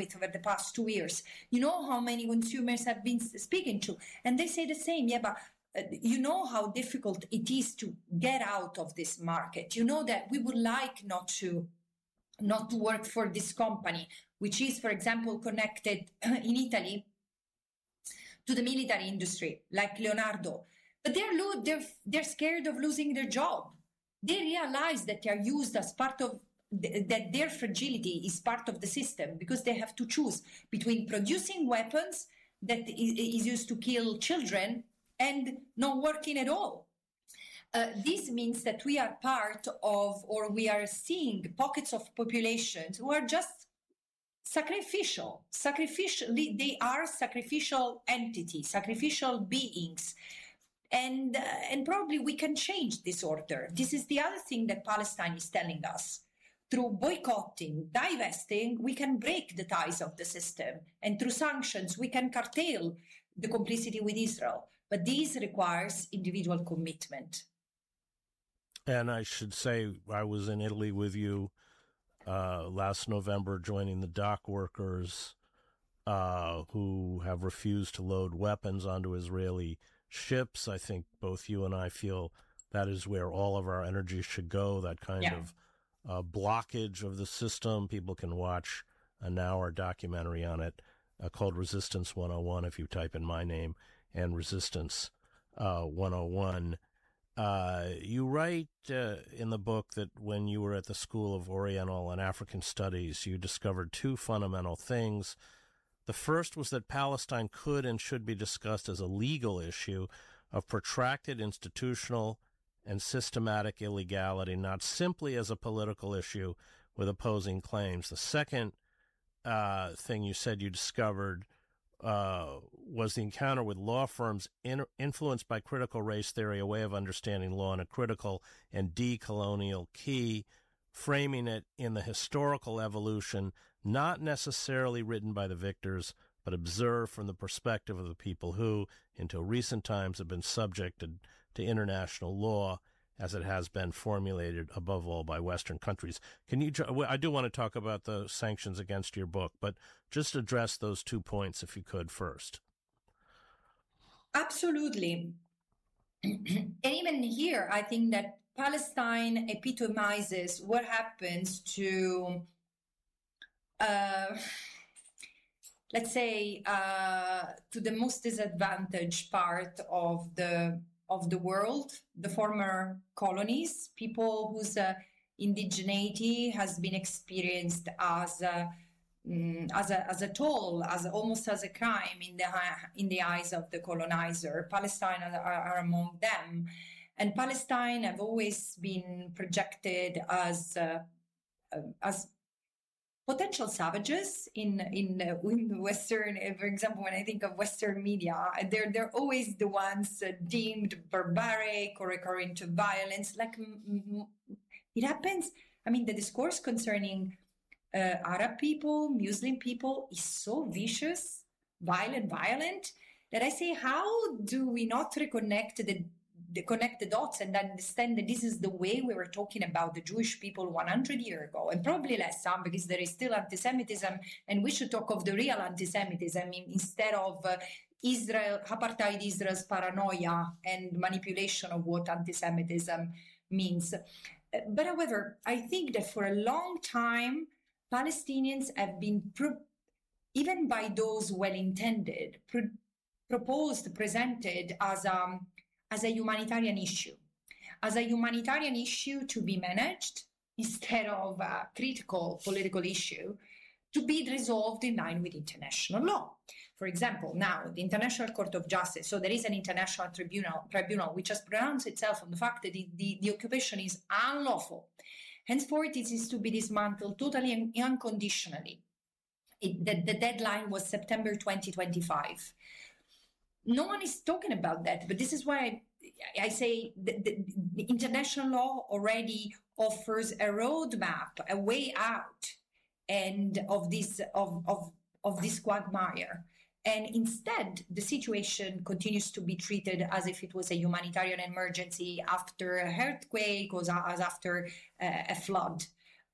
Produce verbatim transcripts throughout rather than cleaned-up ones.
with over the past two years. You know how many consumers have been speaking to, and they say the same. Yeah, but uh, you know how difficult it is to get out of this market. You know that we would like not to, not to work for this company, which is, for example, connected in Italy to the military industry, like Leonardo. But they're lo- they're they're scared of losing their job. They realize that they are used as part of th- that their fragility is part of the system, because they have to choose between producing weapons that is used to kill children and not working at all. Uh, this means that we are part of, or we are seeing pockets of populations who are just sacrificial. Sacrificial. They are sacrificial entities, sacrificial beings. And uh, and probably we can change this order. This is the other thing that Palestine is telling us. Through boycotting, divesting, we can break the ties of the system. And through sanctions, we can curtail the complicity with Israel. But this requires individual commitment. And I should say, I was in Italy with you uh, last November, joining the dock workers uh, who have refused to load weapons onto Israeli ships. I think both you and I feel that is where all of our energy should go, that kind yeah. of uh, blockage of the system. People can watch an hour documentary on it uh, called Resistance one oh one if you type in my name and Resistance uh, one oh one. Uh, you write uh, in the book that when you were at the School of Oriental and African Studies, you discovered two fundamental things. The first was that Palestine could and should be discussed as a legal issue of protracted institutional and systematic illegality, not simply as a political issue with opposing claims. The second uh, thing you said you discovered uh, was the encounter with law firms in, influenced by critical race theory, a way of understanding law in a critical and decolonial key, framing it in the historical evolution, not necessarily written by the victors, but observed from the perspective of the people who, until recent times, have been subjected to international law as it has been formulated, above all, by Western countries. Can you? I do want to talk about the sanctions against your book, but just address those two points, if you could, first. Absolutely. And even here, I think that Palestine epitomizes what happens to, uh, let's say, uh, to the most disadvantaged part of the of the world, the former colonies, people whose uh, indigeneity has been experienced as a, um, as a as a toll, as a, almost as a crime in the in the eyes of the colonizer. Palestine are, are among them. And Palestine have always been projected as uh, as potential savages in in, uh, in the Western. For example, when I think of Western media, they're they're always the ones uh, deemed barbaric or recurring to violence. Like m- m- it happens. I mean, the discourse concerning uh, Arab people, Muslim people, is so vicious, violent, violent that I say, how do we not reconnect the The connect the dots and understand that this is the way we were talking about the Jewish people one hundred years ago, and probably less some, because there is still anti-Semitism, and we should talk of the real anti-Semitism instead of uh, Israel, apartheid Israel's paranoia and manipulation of what anti-Semitism means. But however, I think that for a long time, Palestinians have been, pro- even by those well-intended, pro- proposed, presented as a um, as a humanitarian issue, as a humanitarian issue to be managed instead of a critical political issue to be resolved in line with international law. For example, now the International Court of Justice, so there is an international tribunal, tribunal which has pronounced itself on the fact that the, the, the occupation is unlawful. Henceforth, it is to be dismantled totally and unconditionally. It, the, the deadline was September twenty twenty-five. No one is talking about that, but this is why I, I say the, the, the international law already offers a roadmap, a way out, and of this of of of this quagmire. And instead, the situation continues to be treated as if it was a humanitarian emergency after a earthquake or as after a, a flood.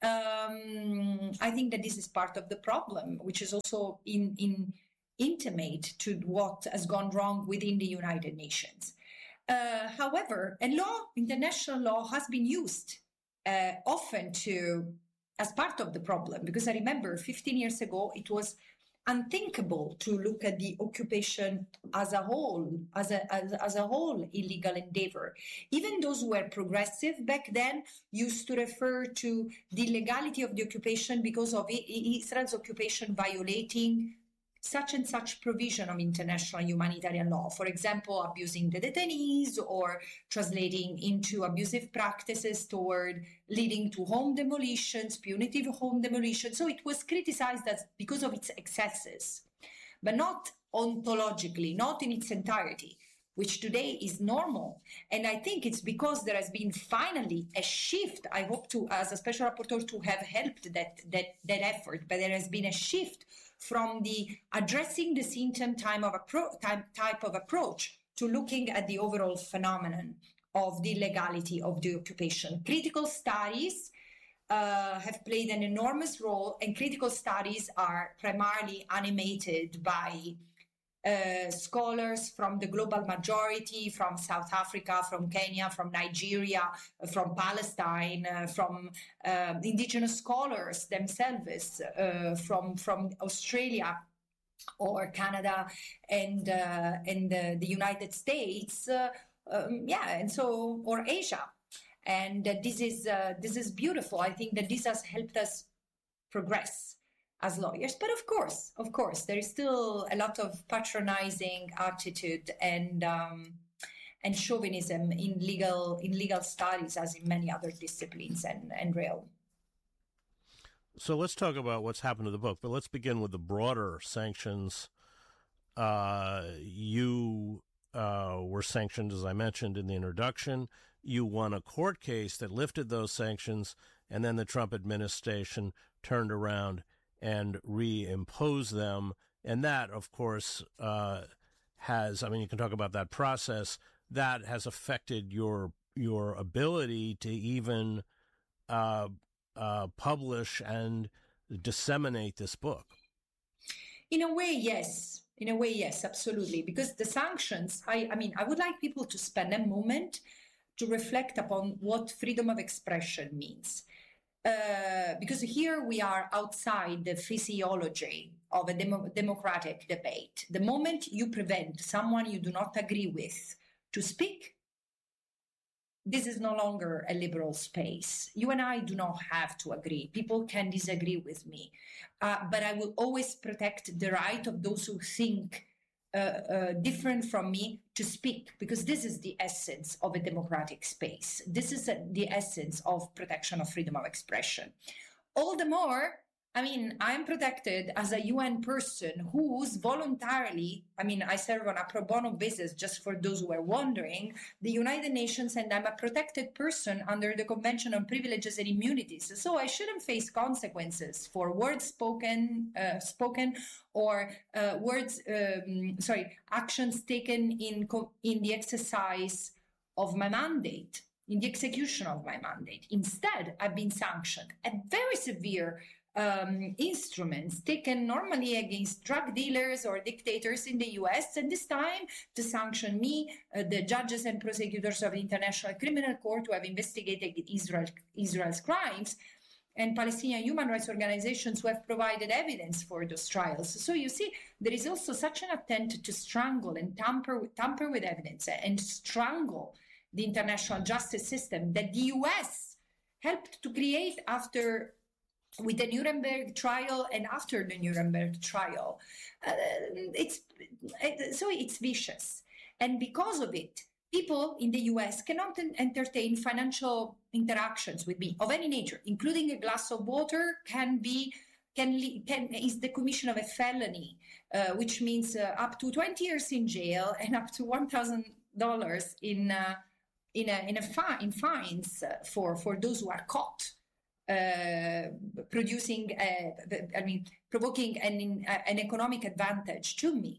um, I think that this is part of the problem, which is also in, in intimate to what has gone wrong within the United Nations. Uh, however, a law, international law, has been used uh, often to as part of the problem, because I remember fifteen years ago it was unthinkable to look at the occupation as a whole, as a as, as a whole illegal endeavor. Even those who were progressive back then used to refer to the legality of the occupation because of Israel's occupation violating such and such provision of international humanitarian law. For example, abusing the detainees or translating into abusive practices toward leading to home demolitions, punitive home demolitions. So it was criticized as because of its excesses, but not ontologically, not in its entirety, which today is normal. And I think it's because there has been finally a shift. I hope to, as a special rapporteur, to have helped that, that, that effort, but there has been a shift from the addressing the symptom type of, appro- type, type of approach to looking at the overall phenomenon of the legality of the occupation. Critical studies uh, have played an enormous role, and critical studies are primarily animated by uh, scholars from the global majority, from South Africa, from Kenya, from Nigeria, from Palestine, uh, from uh, indigenous scholars themselves, uh, from, from Australia or Canada and, uh, and uh, the United States, uh, um, yeah, and so, or Asia. And uh, this is uh, this is beautiful. I think that this has helped us progress as lawyers. But of course, of course, there is still a lot of patronizing attitude and um, and chauvinism in legal in legal studies, as in many other disciplines and, and realm. So let's talk about what's happened to the book, but let's begin with the broader sanctions. Uh, you uh, were sanctioned, as I mentioned in the introduction. You won a court case that lifted those sanctions, and then the Trump administration turned around and reimpose them. And that, of course, uh, has, I mean, you can talk about that process, that has affected your your ability to even uh, uh, publish and disseminate this book. In a way, yes. In a way, yes, absolutely. Because the sanctions, I, I mean, I would like people to spend a moment to reflect upon what freedom of expression means. Uh, because here we are outside the physiology of a demo- democratic debate. The moment you prevent someone you do not agree with to speak, this is no longer a liberal space. You and I do not have to agree. People can disagree with me. Uh, but I will always protect the right of those who think uh, uh, different from me to speak, because this is the essence of a democratic space. This is a, the essence of protection of freedom of expression. All the more, I mean, I'm protected as a U N person who's voluntarily, I mean, I serve on a pro bono basis, just for those who are wondering, the United Nations, and I'm a protected person under the Convention on Privileges and Immunities. So I shouldn't face consequences for words spoken, uh, spoken or uh, words, um, sorry, actions taken in, co- in the exercise of my mandate, in the execution of my mandate. Instead, I've been sanctioned at very severe Um, instruments taken normally against drug dealers or dictators in the U S, and this time to sanction me, uh, the judges and prosecutors of the International Criminal Court who have investigated Israel, Israel's crimes, and Palestinian human rights organizations who have provided evidence for those trials. So you see, there is also such an attempt to strangle and tamper with, tamper with evidence and strangle the international justice system that the U S helped to create after with the Nuremberg trial and after the Nuremberg trial. Uh, it's it, so it's vicious. And because of it, people in the U S cannot entertain financial interactions with me of any nature, including a glass of water can be can, can is the commission of a felony, uh, which means uh, up to twenty years in jail and up to one thousand dollars in uh, in a, in a fi- in fines for for those who are caught Uh, producing, uh, I mean, provoking an, uh, an economic advantage to me.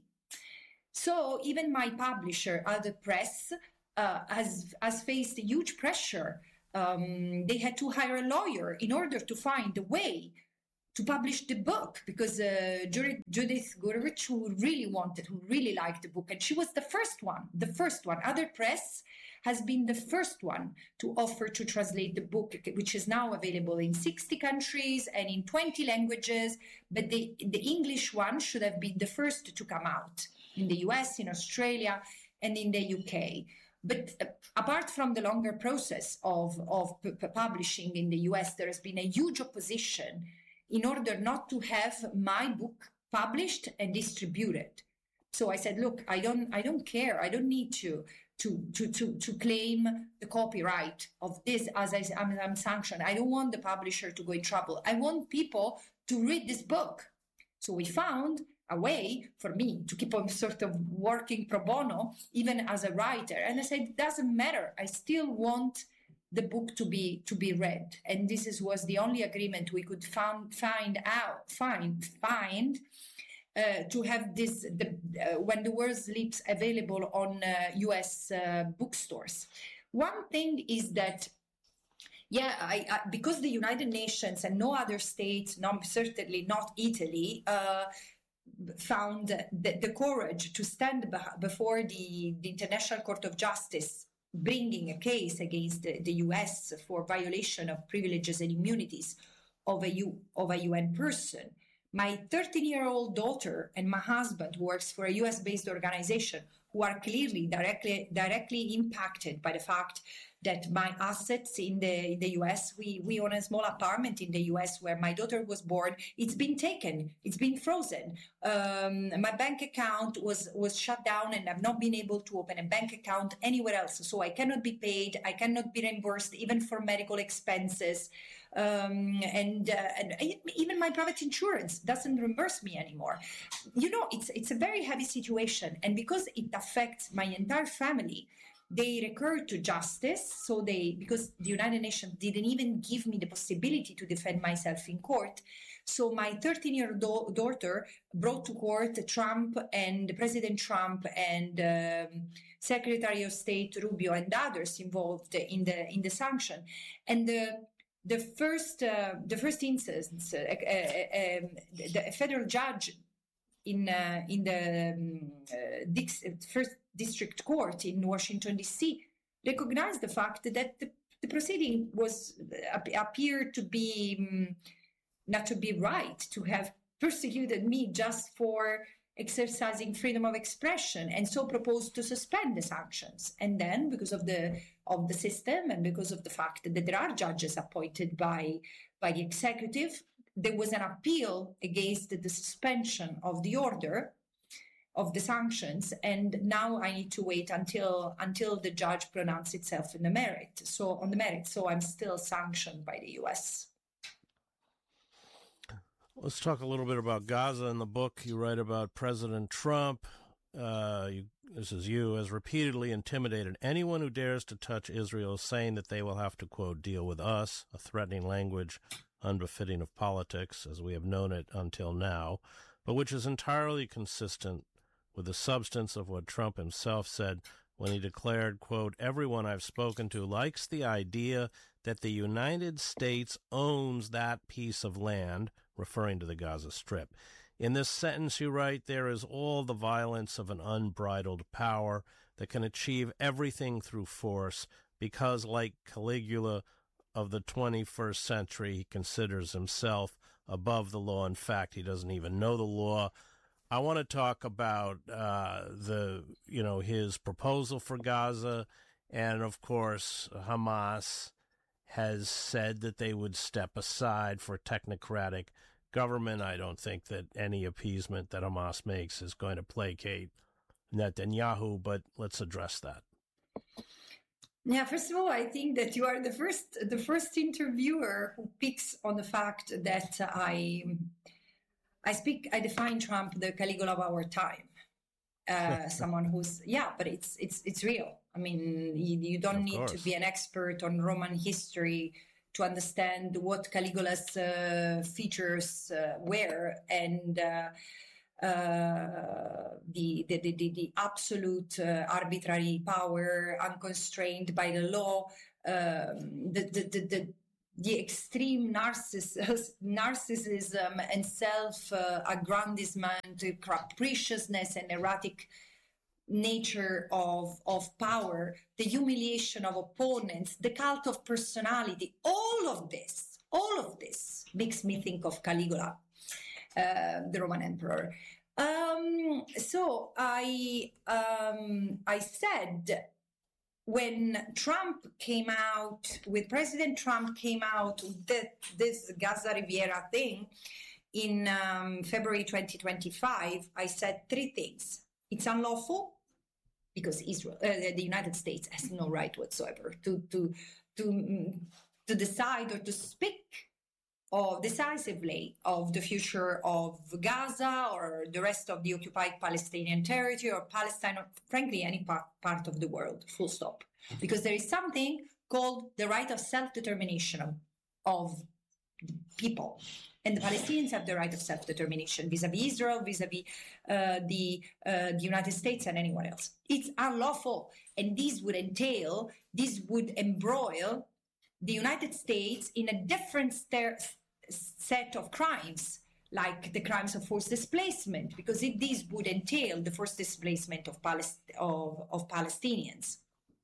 So even my publisher, Other Press, uh, has, has faced huge pressure um, they had to hire a lawyer in order to find a way to publish the book, because uh, Judith Gurevich, who really wanted, who really liked the book, and she was the first one, the first one. Other press has been the first one to offer to translate the book, which is now available in sixty countries and in twenty languages. But the, the English one should have been the first to come out in the U S, in Australia, and in the U K. But uh, apart from the longer process of, of p- p- publishing in the U S, there has been a huge opposition in order not to have my book published and distributed. So I said, look, I don't I don't care. I don't need to to to to, to claim the copyright of this as I, I'm, I'm sanctioned. I don't want the publisher to go in trouble. I want people to read this book. So we found a way for me to keep on sort of working pro bono, even as a writer. And I said, it doesn't matter. I still want the book to be to be read, and this is, was the only agreement we could found, find out find find uh, to have this the, uh, When the World Sleeps available on uh, U S uh, bookstores. One thing is that, yeah, I, I, because the United Nations and no other state, not, certainly not Italy, uh, found the, the courage to stand be- before the, the International Court of Justice, bringing a case against the, the U S for violation of privileges and immunities of a, U, of a U N person. My thirteen-year-old daughter and my husband, who works for a U S-based organization, who are clearly directly directly impacted by the fact that my assets in the in the U S, we, we own a small apartment in the U S where my daughter was born. It's been taken. It's been frozen. Um, my bank account was, was shut down, and I've not been able to open a bank account anywhere else. So I cannot be paid. I cannot be reimbursed even for medical expenses. Um, and, uh, and even my private insurance doesn't reimburse me anymore. You know, it's it's a very heavy situation. And because it affects my entire family, they recurred to justice. So they, because the United Nations didn't even give me the possibility to defend myself in court. So my thirteen-year-old do- daughter brought to court Trump and President Trump and um, Secretary of State Rubio and others involved in the in the sanction. And the the first uh, the first instance, uh, uh, um, the federal judge in uh, in the um, uh, Dix- first district court in Washington D C recognized the fact that the, the proceeding was uh, appeared to be um, not to be right, to have persecuted me just for exercising freedom of expression, and so proposed to suspend the sanctions. And then, because of the of the system and because of the fact that there are judges appointed by by the executive, there was an appeal against the suspension of the order of the sanctions, and now I need to wait until until the judge pronounces itself in the merit. So on the merit, so I'm still sanctioned by the U S. Let's talk a little bit about Gaza. In the book, you write about President Trump. Uh, you, this is you, has repeatedly intimidated anyone who dares to touch Israel, saying that they will have to, quote, deal with us, a threatening language unbefitting of politics, as we have known it until now, but which is entirely consistent with the substance of what Trump himself said when he declared, quote, everyone I've spoken to likes the idea that the United States owns that piece of land, referring to the Gaza Strip. In this sentence, you write, there is all the violence of an unbridled power that can achieve everything through force because, like Caligula of the twenty-first century, he considers himself above the law. In fact, he doesn't even know the law. I want to talk about uh, the, you know, his proposal for Gaza, and of course, Hamas has said that they would step aside for technocratic government. I don't think that any appeasement that Hamas makes is going to placate Netanyahu, but let's address that. Yeah, first of all, I think that you are the first the first interviewer who picks on the fact that I I speak I define Trump the Caligula of our time. Uh, someone who's yeah, but it's it's it's real. I mean, you, you don't of need course. to be an expert on Roman history to understand what Caligula's uh, features uh, were, and uh, uh, the, the, the, the absolute uh, arbitrary power, unconstrained by the law, um, the, the, the, the the extreme narciss- narcissism and self-aggrandizement, uh, capriciousness and erratic nature of, of power, the humiliation of opponents, the cult of personality, all of this, all of this makes me think of Caligula, uh, the Roman emperor. Um, so I, um, I said, when Trump came out, with President Trump came out with the, this Gaza Riviera thing in um, February twenty twenty-five, I said three things. It's unlawful because Israel, uh, the United States has no right whatsoever to, to, to, to decide or to speak or decisively of the future of Gaza or the rest of the occupied Palestinian territory or Palestine, or frankly, any part, part of the world, full stop. Because there is something called the right of self-determination of people. And the Palestinians have the right of self-determination vis-a-vis Israel, vis-a-vis uh, the, uh, the United States and anyone else. It's unlawful. And this would entail, this would embroil the United States in a different ster- set of crimes, like the crimes of forced displacement, because it, this would entail the forced displacement of, Palest- of, of Palestinians.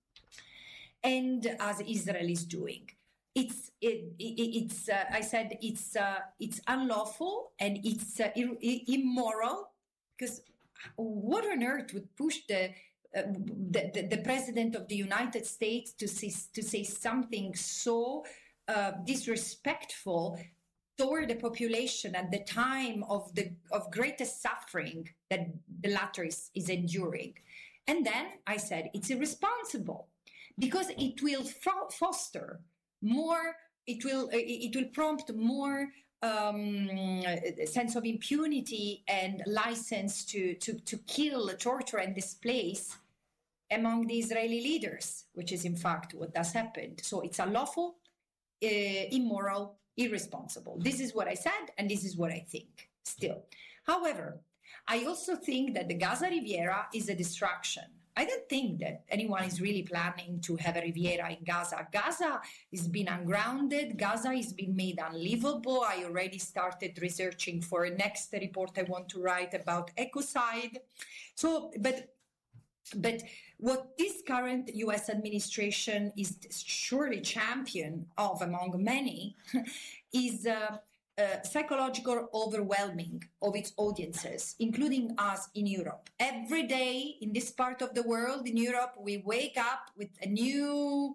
And as Israel is doing. It's, it, it, it's uh, I said, it's, uh, it's unlawful and it's uh, ir- immoral, because what on earth would push the Uh, the, the, the president of the United States to say, to say something so uh, disrespectful toward the population at the time of the of greatest suffering that the latter is, is enduring. And then I said it's irresponsible because it will fo- foster more, it will it will prompt more Um, sense of impunity and license to, to, to kill, torture, and displace among the Israeli leaders, which is in fact what has happened. So it's unlawful, uh, immoral, irresponsible. This is what I said, and this is what I think still. However, I also think that the Gaza Riviera is a distraction. I don't think that anyone is really planning to have a Riviera in Gaza. Gaza has been ungrounded. Gaza has been made unlivable. I already started researching for a next report I want to write about ecocide. So, but, but what this current U S administration is surely champion of among many is uh, Uh, psychological overwhelming of its audiences, including us in Europe. Every day in this part of the world, in Europe, we wake up with a new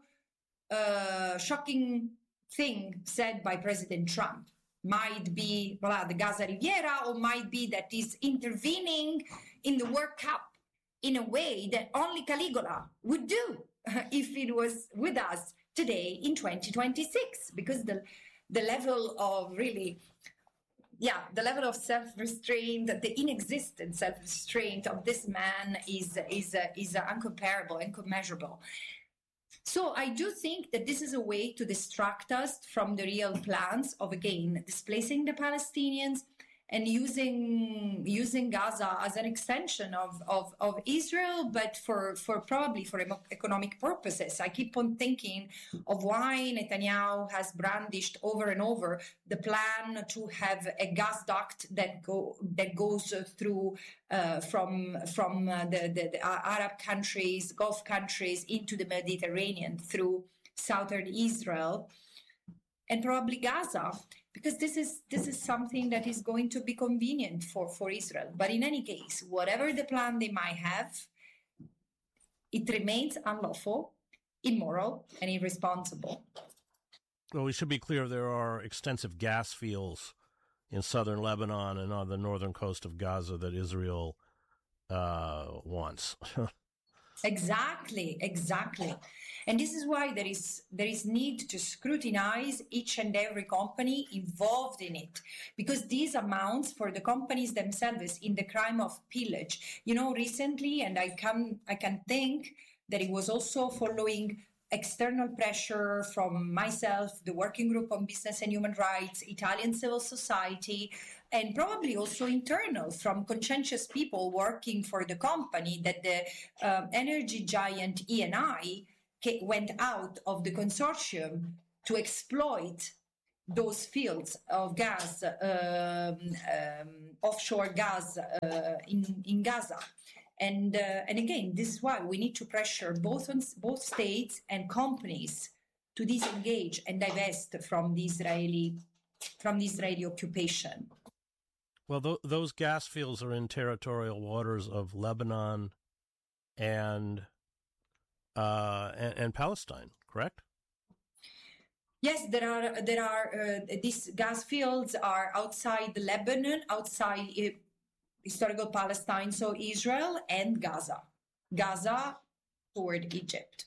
uh, shocking thing said by President Trump. Might be voilà, the Gaza Riviera, or might be that he's intervening in the World Cup in a way that only Caligula would do if it was with us today in twenty twenty-six, because the the level of really, yeah, the level of self-restraint, the inexistent self-restraint of this man is, is, uh, is uh, uncomparable, incommensurable. So I do think that this is a way to distract us from the real plans of, again, displacing the Palestinians and using using Gaza as an extension of, of, of Israel, but for, for probably for economic purposes. I keep on thinking of why Netanyahu has brandished over and over the plan to have a gas duct that go that goes through uh, from from uh, the, the, the Arab countries, Gulf countries into the Mediterranean through southern Israel and probably Gaza. Because this is this is something that is going to be convenient for, for Israel. But in any case, whatever the plan they might have, it remains unlawful, immoral, and irresponsible. Well, we should be clear there are extensive gas fields in southern Lebanon and on the northern coast of Gaza that Israel uh, wants. Exactly, exactly. And this is why there is there is need to scrutinize each and every company involved in it, because these amounts for the companies themselves in the crime of pillage. You know, recently, and I can I can think that it was also following external pressure from myself, the Working Group on Business and Human Rights, Italian civil society, and probably also internal from conscientious people working for the company, that the um, energy giant E N I went out of the consortium to exploit those fields of gas, um, um, offshore gas uh, in, in Gaza. And uh, and again, this is why we need to pressure both on, both states and companies to disengage and divest from the Israeli from the Israeli occupation. Well, th- those gas fields are in territorial waters of Lebanon and uh, and, and Palestine, correct? Yes, there are there are uh, these gas fields are outside Lebanon, outside uh, historical Palestine, so Israel and Gaza, Gaza toward Egypt.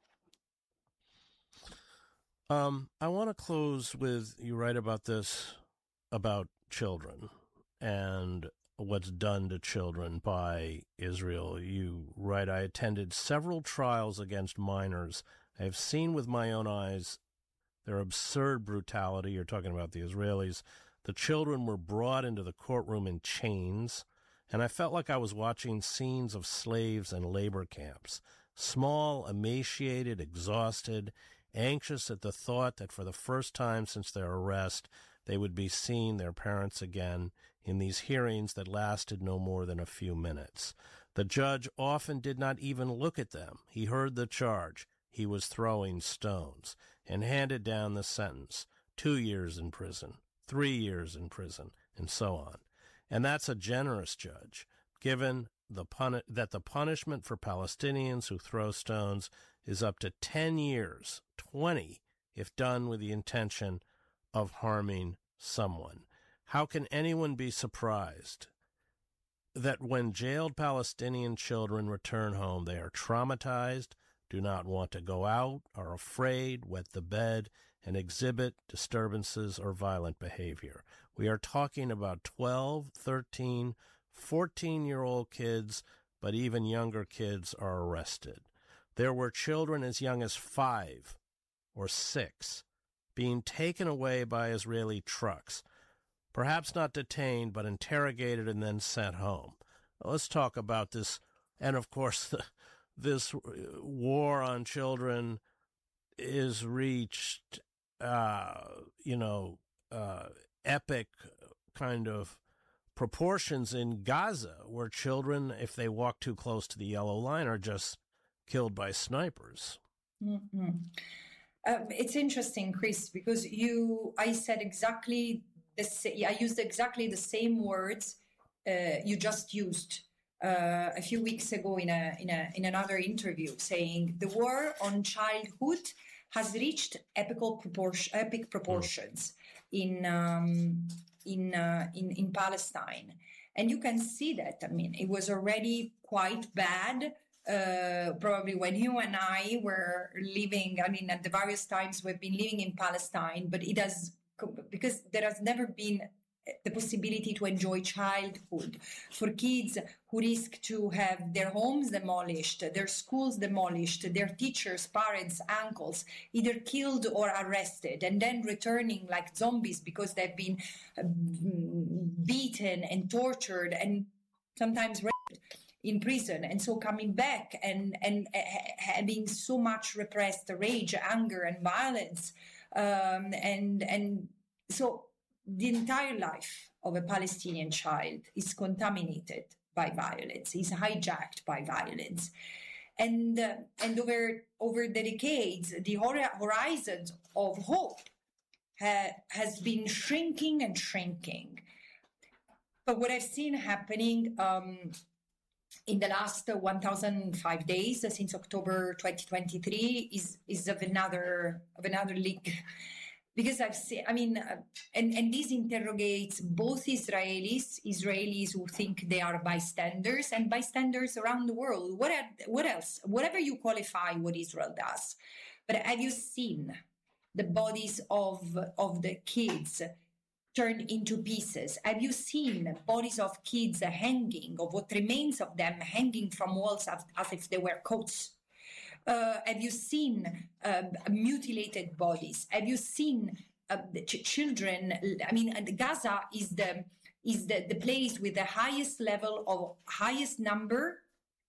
Um, I want to close with, you write about this, about children and what's done to children by Israel. You write, I attended several trials against minors. I have seen with my own eyes their absurd brutality. You're talking about the Israelis. The children were brought into the courtroom in chains, and I felt like I was watching scenes of slaves and labor camps. Small, emaciated, exhausted, anxious at the thought that for the first time since their arrest, they would be seeing their parents again in these hearings that lasted no more than a few minutes. The judge often did not even look at them. He heard the charge. He was throwing stones, and handed down the sentence, two years in prison, three years in prison, and so on. And that's a generous judge, given the puni- that the punishment for Palestinians who throw stones is up to ten years, twenty, if done with the intention of harming someone. How can anyone be surprised that when jailed Palestinian children return home, they are traumatized, do not want to go out, are afraid, wet the bed, and exhibit disturbances or violent behavior? We are talking about twelve, thirteen, fourteen-year-old kids, but even younger kids are arrested. There were children as young as five or six being taken away by Israeli trucks, perhaps not detained, but interrogated and then sent home. Let's talk about this. And, of course, the this war on children is reached, uh, you know, uh, epic kind of proportions in Gaza, where children, if they walk too close to the yellow line, are just killed by snipers. Mm-hmm. Um, it's interesting, Chris, because you, I said exactly the same, I used exactly the same words uh, you just used. Uh, a few weeks ago in a in a in another interview, saying the war on childhood has reached epical proportion, epic proportions mm. in um, in, uh, in in Palestine, and you can see that. I mean, it was already quite bad. Uh, probably when you and I were living. I mean, at the various times we've been living in Palestine, but it has, because there has never been the possibility to enjoy childhood for kids who risk to have their homes demolished, their schools demolished, their teachers, parents, uncles either killed or arrested, and then returning like zombies because they've been beaten and tortured and sometimes raped in prison, and so coming back and and uh, having so much repressed rage, anger, and violence, um, and and so the entire life of a Palestinian child is contaminated by violence, is hijacked by violence. And uh, and over over the decades, the horizons of hope ha- has been shrinking and shrinking. But what I've seen happening um, in the last one thousand five days, uh, since October twenty twenty-three, is is of another of another league. Because I've seen, I mean, uh, and, and this interrogates both Israelis, Israelis who think they are bystanders, and bystanders around the world. What, what else? Whatever you qualify what Israel does. But have you seen the bodies of, of the kids turned into pieces? Have you seen bodies of kids hanging, of what remains of them hanging from walls as, as if they were coats? Uh, have you seen uh, mutilated bodies? Have you seen uh, the ch- children? I mean, Gaza is the is the, the place with the highest level of highest number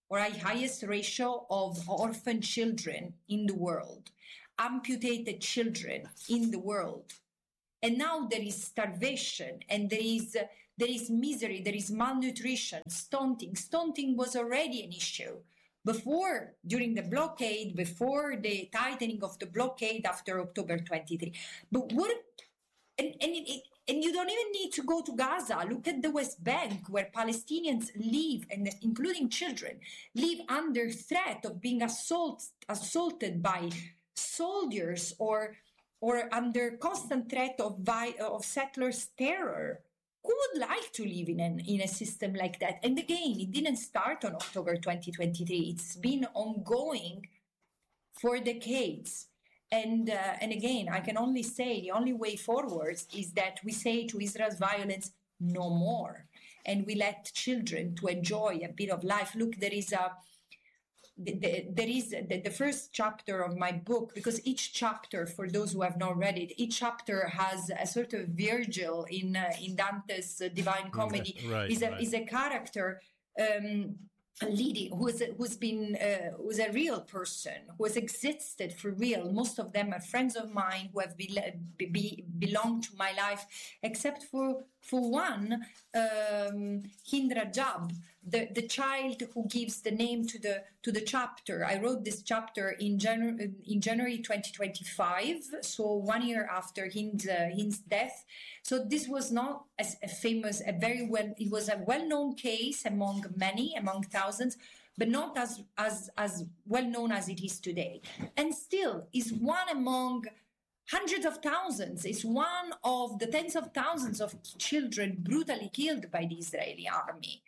or a highest ratio of orphan children in the world, amputated children in the world. And now there is starvation, and there is uh, there is misery, there is malnutrition, stunting. Stunting was already an issue before, during the blockade, before the tightening of the blockade after October twenty-three. But what, and, and, it, and you don't even need to go to Gaza. Look at the West Bank, where Palestinians live, and including children, live under threat of being assault, assaulted by soldiers, or or under constant threat of, vi- of settlers' terror. Who would like to live in, an, in a system like that? And again, it didn't start on October twenty twenty-three. It's been ongoing for decades. And, uh, and again, I can only say the only way forward is that we say to Israel's violence, no more. And we let children to enjoy a bit of life. Look, there is a... The, the, there is the, the first chapter of my book, because each chapter, for those who have not read it, each chapter has a sort of Virgil in uh, in Dante's uh, Divine Comedy. Right, is a right. is a character um, leading who is who's been uh, who's a real person who has existed for real. Most of them are friends of mine who have be, be, belonged to my life, except for for one, um, Hind Rajab, the the child who gives the name to the to the chapter. I wrote this chapter in January in January twenty twenty-five, so one year after Hind's uh, Hind's death. So this was not as a famous, a very well. It was a well-known case among many, among thousands, but not as as as well known as it is today. And still, is one among hundreds of thousands. Is one of the tens of thousands of children brutally killed by the Israeli army.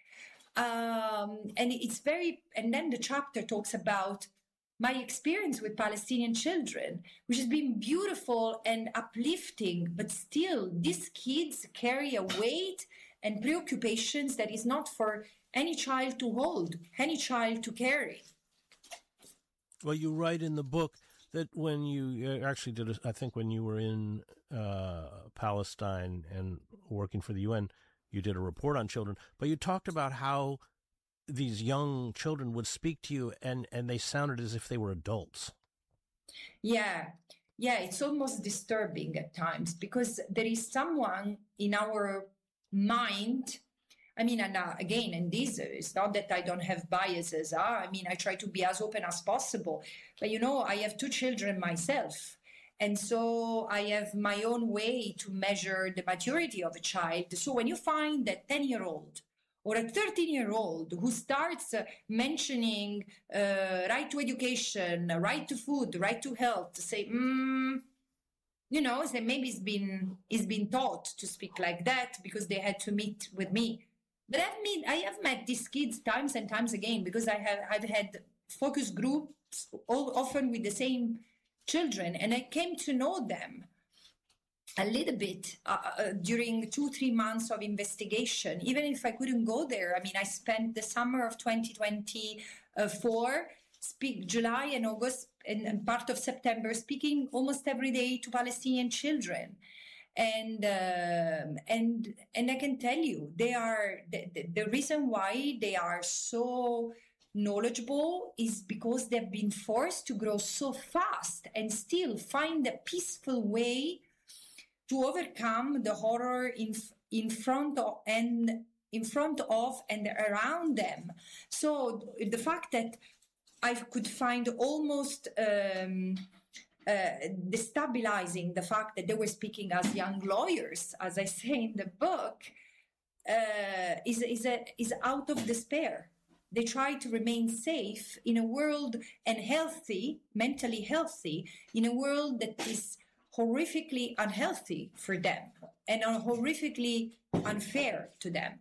Um, and it's very, and then the chapter talks about my experience with Palestinian children, which has been beautiful and uplifting, but still these kids carry a weight and preoccupations that is not for any child to hold, any child to carry. Well, you write in the book that when you actually did, I think when you were in uh, Palestine and working for the U N, you did a report on children, but you talked about how these young children would speak to you and, and they sounded as if they were adults. Yeah, yeah, it's almost disturbing at times because there is someone in our mind. I mean, and uh, again, and this is not that I don't have biases. Huh? I mean, I try to be as open as possible. But, you know, I have two children myself. And so I have my own way to measure the maturity of a child. So when you find that ten-year-old or a thirteen-year-old who starts uh, mentioning uh, right to education, right to food, right to health, to say, mm, you know, say maybe it's been, it's been taught to speak like that because they had to meet with me. But I've met, I have met these kids times and times again because I have I've had focus groups all often with the same children, and I came to know them a little bit uh, uh, during two, three months of investigation. Even if I couldn't go there, I mean, I spent the summer of twenty twenty-four, speak July and August and, and part of September, speaking almost every day to Palestinian children. And uh, and and I can tell you, they are the, the, the reason why they are so knowledgeable is because they've been forced to grow so fast and still find a peaceful way to overcome the horror in in front of and in front of and around them. So the fact that I could find almost um, uh, destabilizing the fact that they were speaking as young lawyers, as I say in the book, uh, is is a, is out of despair. They try to remain safe in a world and healthy, mentally healthy, in a world that is horrifically unhealthy for them and horrifically unfair to them.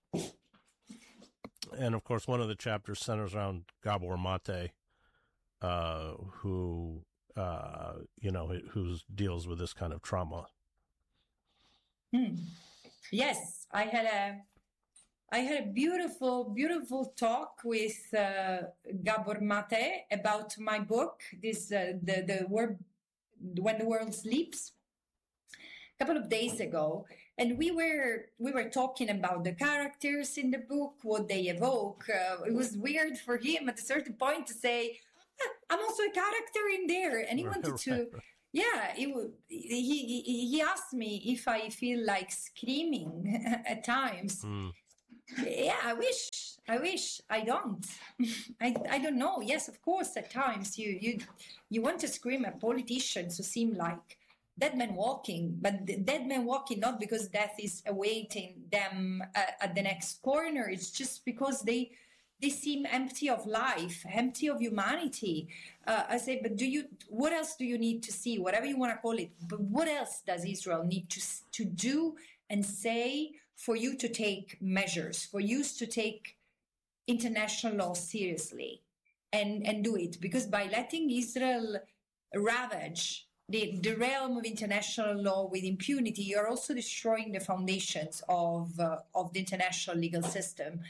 And of course, one of the chapters centers around Gabor Mate, uh, who, uh, you know, who deals with this kind of trauma. Hmm. Yes, I had a, I had a beautiful, beautiful talk with uh, Gabor Mate about my book, this uh, the the word When the World Sleeps, a couple of days ago, and we were we were talking about the characters in the book, what they evoke. Uh, it was weird for him at a certain point to say, ah, I'm also a character in there, and he Right, wanted to. right, right. Yeah, he, he he he asked me if I feel like screaming at times. Mm. Yeah, I wish, I wish, I don't. I I don't know. Yes, of course, at times you you you want to scream at politicians who seem like dead men walking, but the dead men walking not because death is awaiting them uh, at the next corner. It's just because they they seem empty of life, empty of humanity. Uh, I say, but do you? What else do you need to see? Whatever you want to call it. But what else does Israel need to to do and say for you to take measures, for you to take international law seriously, and and do it? Because by letting Israel ravage the, the realm of international law with impunity, you're also destroying the foundations of uh, of the international legal system.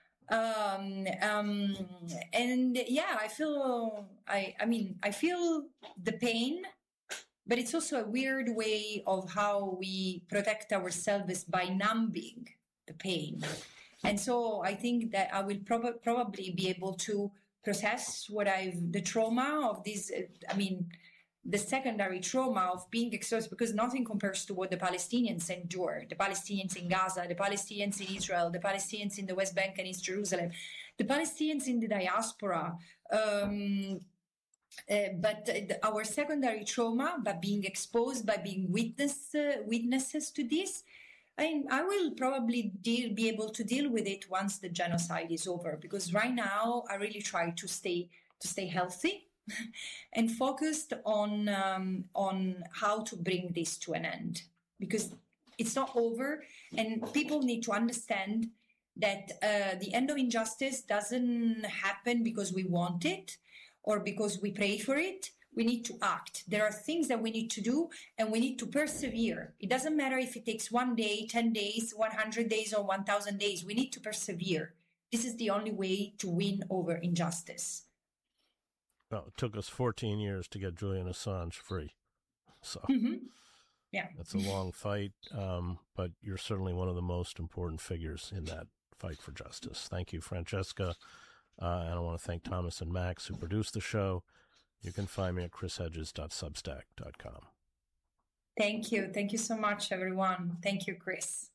Um, um, and yeah, I feel, I, I mean, I feel the pain, but it's also a weird way of how we protect ourselves by numbing the pain. And so I think that I will prob- probably be able to process what I've, the trauma of this, I mean, the secondary trauma of being exposed, because nothing compares to what the Palestinians endure, the Palestinians in Gaza, the Palestinians in Israel, the Palestinians in the West Bank and East Jerusalem, the Palestinians in the diaspora. Um, uh, but uh, our secondary trauma, by being exposed, by being witness, uh, witnesses to this, I, I will probably deal, be able to deal with it once the genocide is over, because right now I really try to stay to stay healthy and focused on um, on how to bring this to an end, because it's not over, and people need to understand that uh, the end of injustice doesn't happen because we want it or because we pray for it. We need to act. There are things that we need to do, and we need to persevere. It doesn't matter if it takes one day, ten days, one hundred days, or one thousand days. We need to persevere. This is the only way to win over injustice. Well, it took us fourteen years to get Julian Assange free. So mm-hmm. yeah, it's a long fight, um, but you're certainly one of the most important figures in that fight for justice. Thank you, Francesca. Uh, and I want to thank Thomas and Max who produced the show. You can find me at chris hedges dot substack dot com. Thank you. Thank you so much, everyone. Thank you, Chris.